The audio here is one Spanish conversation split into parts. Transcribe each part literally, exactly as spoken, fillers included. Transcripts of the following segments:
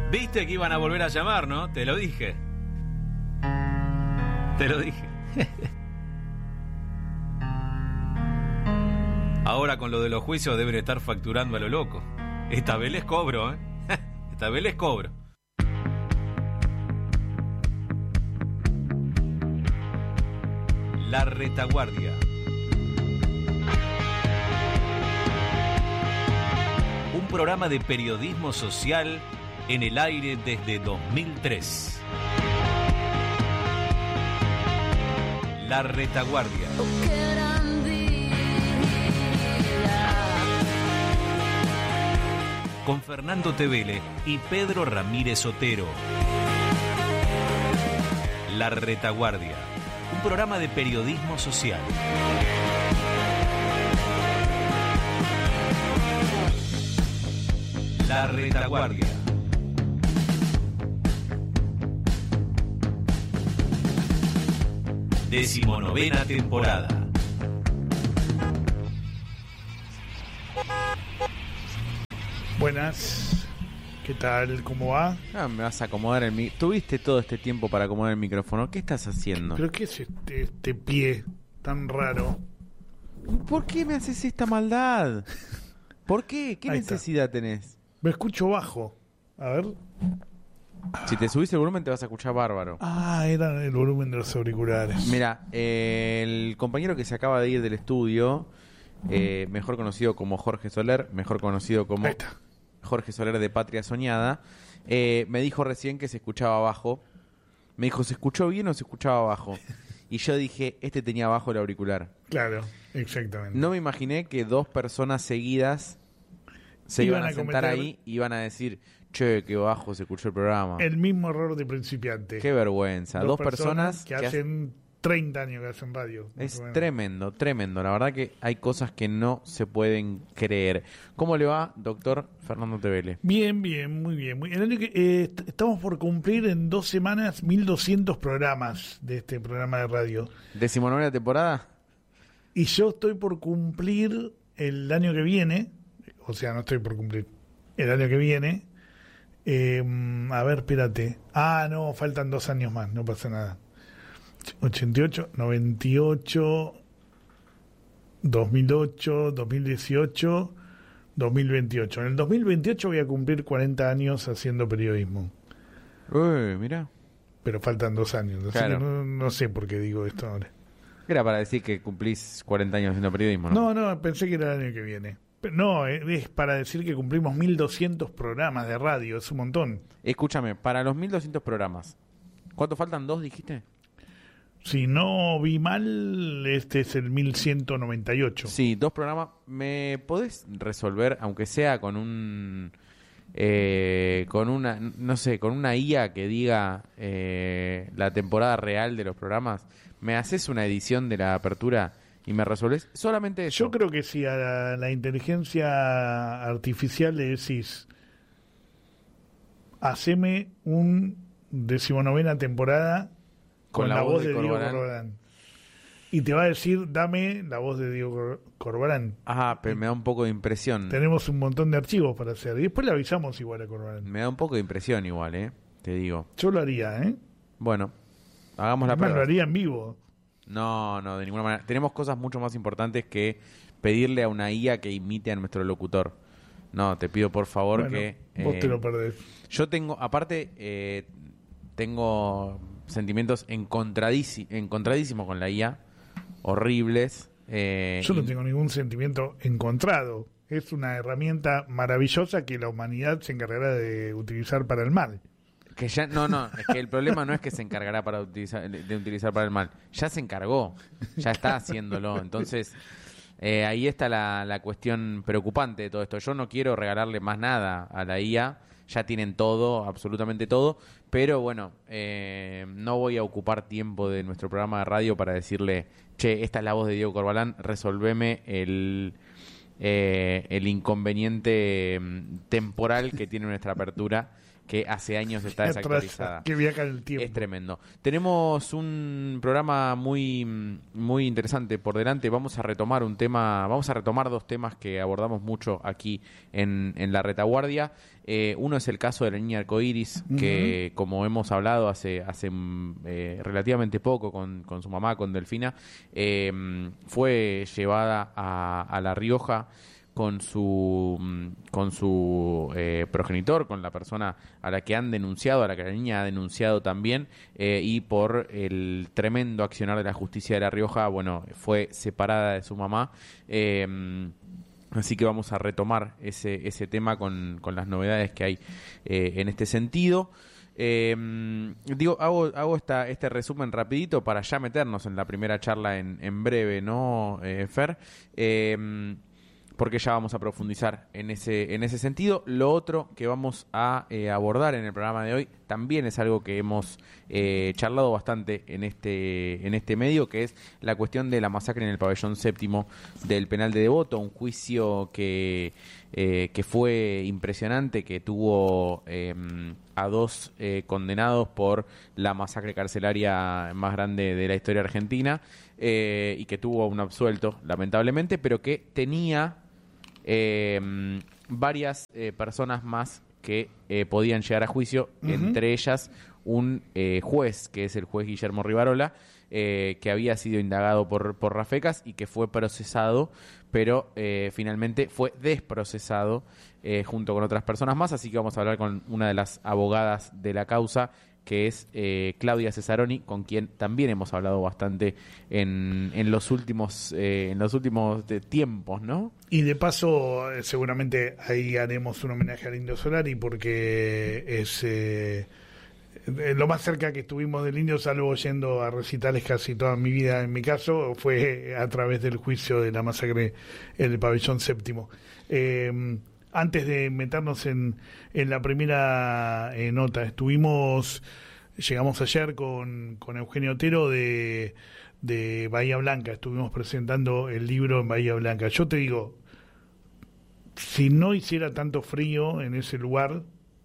Viste que iban a volver a llamar, ¿no? Te lo dije. Te lo dije. Ahora con lo de los juicios deben estar facturando a lo loco. Esta vez les cobro, ¿eh? Esta vez les cobro. La Retaguardia. Un programa de periodismo social en el aire desde dos mil tres. La Retaguardia. Con Fernando Tevele y Pedro Ramírez Otero. La Retaguardia, un programa de periodismo social. La Retaguardia. Decimonovena temporada. Buenas, ¿qué tal? ¿Cómo va? Ah, me vas a acomodar el micrófono. Tuviste todo este tiempo para acomodar el micrófono. ¿Qué estás haciendo? ¿Pero qué es este, este pie tan raro? ¿Por qué me haces esta maldad? ¿Por qué? ¿Qué Ahí necesidad está. tenés? Me escucho bajo. A ver. Si te subís el volumen te vas a escuchar bárbaro. Ah, era el volumen de los auriculares. Mira, eh, el compañero que se acaba de ir del estudio, eh, mejor conocido como Jorge Soler, mejor conocido como Ahí está. Jorge Soler de Patria Soñada, eh, me dijo recién que se escuchaba bajo. Me dijo, ¿se escuchó bien o se escuchaba bajo? Y yo dije, este tenía bajo el auricular. Claro, exactamente. No me imaginé que dos personas seguidas se Iban iban a, a sentar cometer- ahí y iban a decir, che, qué bajo se escuchó el programa. El mismo error de principiante. Qué vergüenza. Dos, personas, que que hacen treinta años que hacen radio. más Es o menos. tremendo, tremendo. La verdad que hay cosas que no se pueden creer. ¿Cómo le va, doctor Fernando Tevele? Bien, bien, muy bien. Muy- el año que, eh, est- estamos por cumplir en dos semanas mil doscientos programas de este programa de radio. ¿Decimonovena temporada? Y yo estoy por cumplir el año que viene, o sea, no estoy por cumplir, el año que viene, eh, a ver, espérate. Ah, no, faltan dos años más, no pasa nada. ochenta y ocho, noventa y ocho, dos mil ocho, dos mil dieciocho, dos mil veintiocho. En el dos mil veintiocho voy a cumplir cuarenta años haciendo periodismo, Uy, mira. pero faltan dos años, así Claro. que no, no sé por qué digo esto ahora. Era para decir que cumplís cuarenta años haciendo periodismo, ¿no? No, no, pensé que era el año que viene. Pero no, eh, es para decir que cumplimos mil doscientos programas de radio, es un montón. Escúchame, para los mil doscientos programas, ¿cuánto faltan? ¿Dos, dijiste? Si no vi mal, este es el mil ciento noventa y ocho. Sí, dos programas. ¿Me podés resolver, aunque sea con un... Eh, con una, no sé, con una I A que diga eh, la temporada real de los programas? ¿Me haces una edición de la apertura y me resolvés solamente eso? Yo creo que si a la, la inteligencia artificial le decís, haceme un decimonovena temporada con, la, voz de, Diego Corbalán. Corbalán. Y te va a decir, dame la voz de Diego Cor- Corbalán. Ajá, pero me da un poco de impresión. Tenemos un montón de archivos para hacer. Y después le avisamos igual a Corbalán. Me da un poco de impresión igual, ¿eh? Te digo. Yo lo haría, ¿eh? Bueno, hagamos la Además, lo prueba. haría en vivo. No, no, de ninguna manera. Tenemos cosas mucho más importantes que pedirle a una I A que imite a nuestro locutor. No, te pido por favor Bueno, que... vos eh, te lo perdés. Yo tengo, aparte, eh, tengo sentimientos encontradísi- encontradísimos con la I A, horribles. eh, Yo no y- tengo ningún sentimiento encontrado. Es una herramienta maravillosa que la humanidad se encargará de utilizar para el mal. Que ya, no, no, es que el problema no es que se encargará para utilizar, de utilizar para el mal, ya se encargó, ya está haciéndolo, entonces eh, ahí está la, la cuestión preocupante de todo esto. Yo no quiero regalarle más nada a la I A, ya tienen todo, absolutamente todo, pero bueno, eh, no voy a ocupar tiempo de nuestro programa de radio para decirle, che, esta es la voz de Diego Corbalán, resolveme el... Eh, el inconveniente mm, temporal que tiene nuestra apertura, que hace años está Qué desactualizada. atrasa, que viaja en el tiempo. Es tremendo. Tenemos un programa muy muy interesante por delante. Vamos a retomar un tema, vamos a retomar dos temas que abordamos mucho aquí en, en La Retaguardia. Eh, uno es el caso de la niña arcoíris, uh-huh. que como hemos hablado hace hace eh, relativamente poco con, con su mamá, con Delfina, eh, fue llevada a, a La Rioja con su con su eh, progenitor, con la persona a la que han denunciado, a la que la niña ha denunciado también, eh, y por el tremendo accionar de la justicia de La Rioja, bueno, fue separada de su mamá. Eh, así que vamos a retomar ese ese tema con, con las novedades que hay eh, en este sentido. Eh, digo, hago, hago esta, este resumen rapidito para ya meternos en la primera charla en, en breve, ¿no, eh, Fer? Eh, porque ya vamos a profundizar en ese en ese sentido. Lo otro que vamos a eh, abordar en el programa de hoy también es algo que hemos eh, charlado bastante en este en este medio, que es la cuestión de la masacre en el pabellón séptimo del penal de Devoto, un juicio que eh, que fue impresionante, que tuvo eh, a dos eh, condenados por la masacre carcelaria más grande de la historia argentina, eh, y que tuvo un absuelto, lamentablemente, pero que tenía Eh, varias eh, personas más que eh, podían llegar a juicio, uh-huh. entre ellas un eh, juez, que es el juez Guillermo Rivarola, eh, que había sido indagado por, por Rafecas y que fue procesado, pero eh, finalmente fue desprocesado eh, junto con otras personas más. Así que vamos a hablar con una de las abogadas de la causa, que es eh, Claudia Cesaroni, con quien también hemos hablado bastante en, en los últimos eh, en los últimos de tiempos, ¿no? Y de paso, seguramente ahí haremos un homenaje al Indio Solari, porque es eh, lo más cerca que estuvimos del Indio, salvo yendo a recitales casi toda mi vida, en mi caso, fue a través del juicio de la masacre en el pabellón séptimo. Eh, Antes de meternos en, en la primera eh, nota, estuvimos, llegamos ayer con, con Eugenio Otero de, de Bahía Blanca, estuvimos presentando el libro en Bahía Blanca. Yo te digo, si no hiciera tanto frío en ese lugar,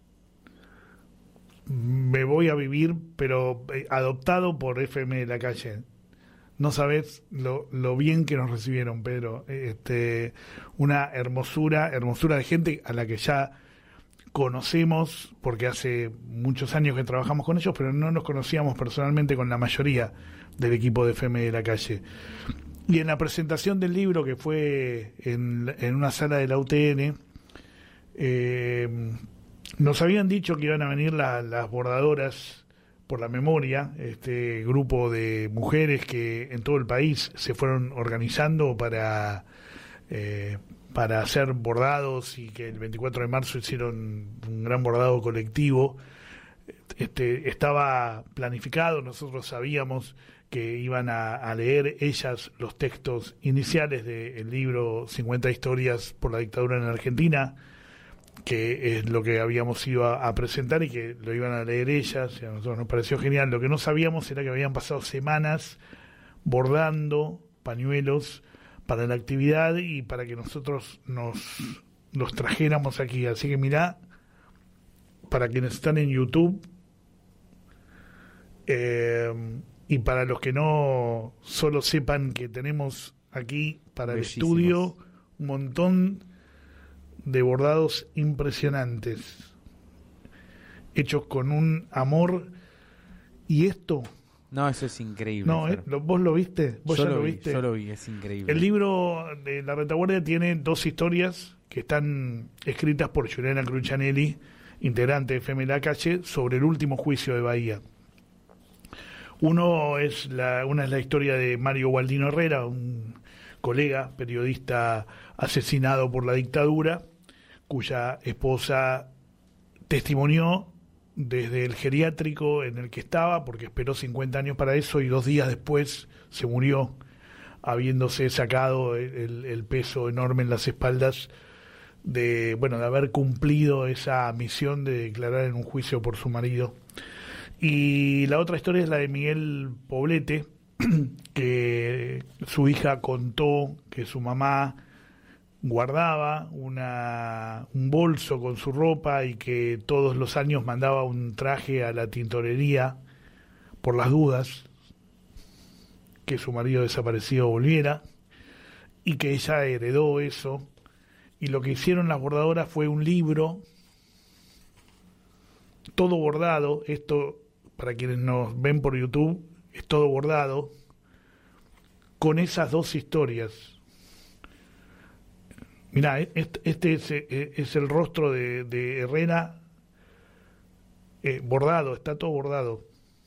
me voy a vivir, pero eh, adoptado por F M de la Calle. No sabes lo, lo bien que nos recibieron, Pedro. Este, una hermosura, hermosura de gente a la que ya conocemos, porque hace muchos años que trabajamos con ellos, pero no nos conocíamos personalmente con la mayoría del equipo de F M de la Calle. Y en la presentación del libro, que fue en, en una sala de la U T N, eh, nos habían dicho que iban a venir la, las bordadoras por la memoria, este grupo de mujeres que en todo el país se fueron organizando para eh, para hacer bordados, y que el veinticuatro de marzo hicieron un gran bordado colectivo. Este estaba planificado, nosotros sabíamos que iban a, a leer ellas los textos iniciales del libro cincuenta historias por la dictadura en la Argentina, que es lo que habíamos ido a, a presentar, y que lo iban a leer ellas, y a nosotros nos pareció genial. Lo que no sabíamos era que habían pasado semanas bordando pañuelos para la actividad y para que nosotros nos los trajéramos aquí. Así que mirá, para quienes están en YouTube, eh, y para los que no, solo sepan que tenemos aquí para Bellísimos. El estudio un montón de bordados impresionantes, hechos con un amor. Y esto, no, eso es increíble. No, eh, lo, ¿vos lo viste? ¿Vos yo ya lo, lo vi, viste? Yo lo vi, es increíble. El libro de La Retaguardia tiene dos historias que están escritas por Juliana Crucianelli, integrante de F M de la Calle, sobre el último juicio de Bahía. Uno es la, una es la historia de Mario Gualdino Herrera, un colega periodista asesinado por la dictadura, cuya esposa testimonió desde el geriátrico en el que estaba, porque esperó cincuenta años para eso, y dos días después se murió, habiéndose sacado el, el, el peso enorme en las espaldas de, bueno, de haber cumplido esa misión de declarar en un juicio por su marido. Y la otra historia es la de Miguel Poblete, que su hija contó que su mamá guardaba una, un bolso con su ropa, y que todos los años mandaba un traje a la tintorería por las dudas que su marido desaparecido volviera, y que ella heredó eso. Y lo que hicieron las bordadoras fue un libro todo bordado. Esto, para quienes nos ven por YouTube, es todo bordado con esas dos historias. Mirá, este, este es, es el rostro de, de Herrera eh, bordado, está todo bordado.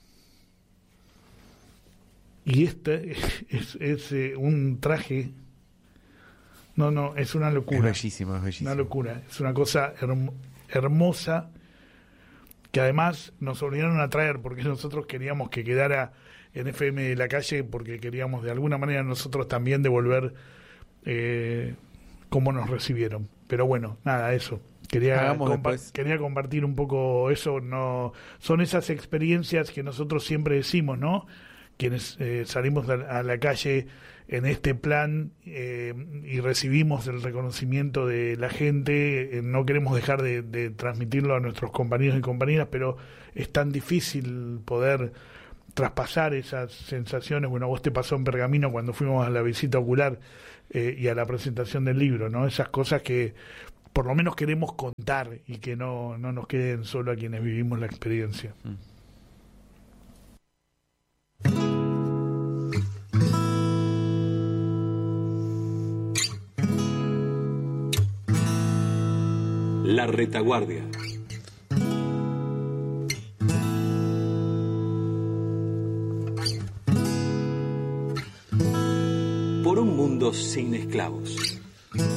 Y este es, es eh, un traje, no, no, es una locura. Es bellísimo, es bellísimo. Una locura, es una cosa herm- hermosa, que además nos obligaron a traer, porque nosotros queríamos que quedara en F M de la Calle, porque queríamos de alguna manera nosotros también devolver eh, cómo nos recibieron. Pero bueno, nada, eso. Quería, compa- quería compartir un poco eso. No son esas experiencias que nosotros siempre decimos, ¿no? Quienes eh, salimos a, a la calle en este plan eh, y recibimos el reconocimiento de la gente, eh, no queremos dejar de, de transmitirlo a nuestros compañeros y compañeras, pero es tan difícil poder traspasar esas sensaciones. Bueno, a vos te pasó en Pergamino cuando fuimos a la visita ocular eh, y a la presentación del libro, ¿no? Esas cosas que por lo menos queremos contar y que no, no nos queden solo a quienes vivimos la experiencia. Mm. La retaguardia. Por un mundo sin esclavos.